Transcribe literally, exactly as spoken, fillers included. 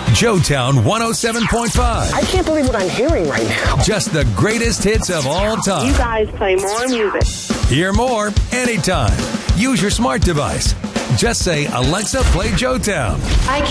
Joetown one oh seven point five. I can't believe what I'm hearing right now. Just the greatest hits of all time. You guys play more music. Hear more anytime. Use your smart device. Just say, Alexa, play Joetown. I